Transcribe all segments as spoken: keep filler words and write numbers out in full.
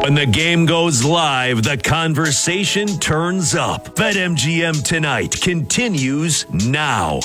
When the game goes live, the conversation turns up. BetMGM Tonight continues now.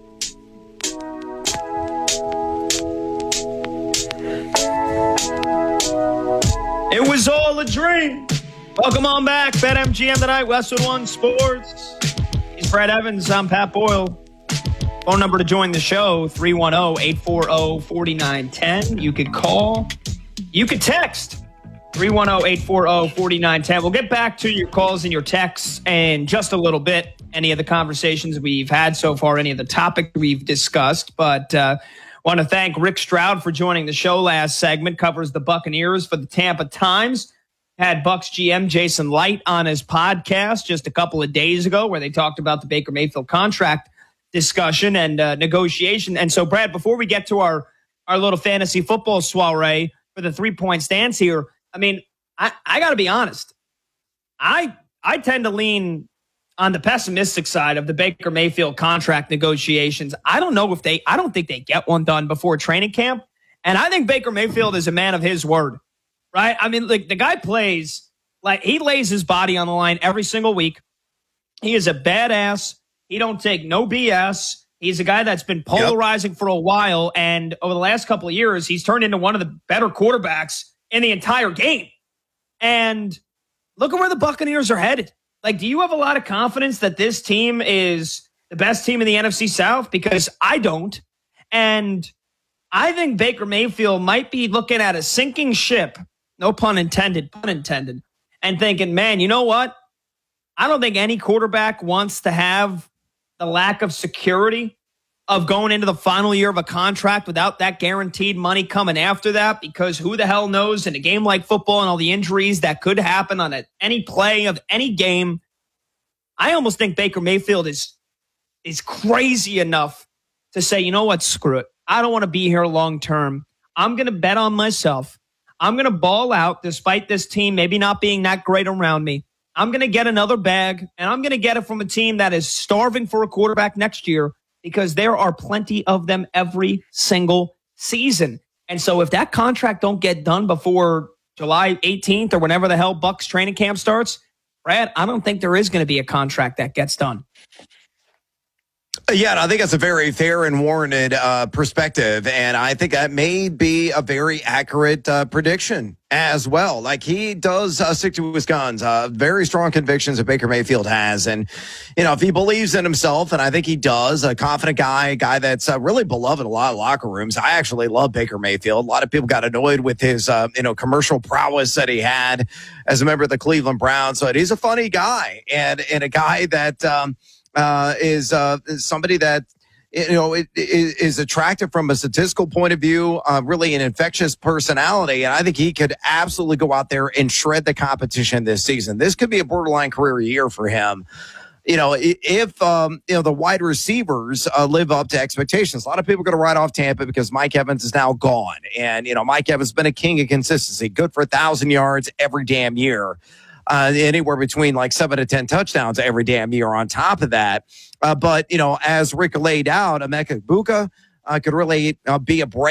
It was all a dream. Welcome on back. BetMGM Tonight, Westwood One Sports. He's Brad Evans. I'm Pat Boyle. Phone number to join the show, three one zero, eight four zero, four nine one zero. You could call. You could text. three one zero, eight four zero, four nine one zero. We'll get back to your calls and your texts in just a little bit. Any of the conversations we've had so far, any of the topics we've discussed. But uh, want to thank Rick Stroud for joining the show last segment. Covers the Buccaneers for the Tampa Times. Had Bucs G M Jason Light on his podcast just a couple of days ago where they talked about the Baker Mayfield contract discussion and uh, negotiation. And so, Brad, before we get to our, our little fantasy football soiree for the three-point stance here, I mean, I, I got to be honest. I I tend to lean on the pessimistic side of the Baker Mayfield contract negotiations. I don't know if they – I don't think they get one done before training camp. And I think Baker Mayfield is a man of his word, right? I mean, like the guy plays – like he lays his body on the line every single week. He is a badass. He don't take no B S. He's a guy that's been polarizing yep. for a while. And over the last couple of years, he's turned into one of the better quarterbacks in the entire game. And look at where the Buccaneers are headed. Like, do you have a lot of confidence that this team is the best team in the N F C South? Because I don't. And I think Baker Mayfield might be looking at a sinking ship, no pun intended, pun intended, and thinking, man, you know what? I don't think any quarterback wants to have the lack of security of going into the final year of a contract without that guaranteed money coming after that, because who the hell knows in a game like football and all the injuries that could happen on a, any play of any game. I almost think Baker Mayfield is is crazy enough to say, you know what, screw it. I don't want to be here long term. I'm going to bet on myself. I'm going to ball out despite this team maybe not being that great around me. I'm going to get another bag, and I'm going to get it from a team that is starving for a quarterback next year, because there are plenty of them every single season. And so if that contract don't get done before July eighteenth or whenever the hell Bucs training camp starts, Brad, I don't think there is going to be a contract that gets done. Yeah, I think that's a very fair and warranted uh, perspective, and I think that may be a very accurate uh, prediction as well. Like, he does uh, stick to his guns, uh, very strong convictions that Baker Mayfield has, and you know, if he believes in himself, and I think he does, a confident guy, a guy that's uh, really beloved in a lot of locker rooms. I actually love Baker Mayfield. A lot of people got annoyed with his uh, you know commercial prowess that he had as a member of the Cleveland Browns, but he's a funny guy and and a guy that. Um, Uh, is uh, somebody that, you know, it, it, is attractive from a statistical point of view, uh, really an infectious personality. And I think he could absolutely go out there and shred the competition this season. This could be a borderline career year for him. You know, if, um, you know, the wide receivers uh, live up to expectations. A lot of people are going to write off Tampa because Mike Evans is now gone. And, you know, Mike Evans has been a king of consistency, good for a thousand yards every damn year. Uh, anywhere between like seven to ten touchdowns every damn year on top of that. Uh, but, you know, as Rick laid out, Emeka Egbuka uh, could really uh, be a break.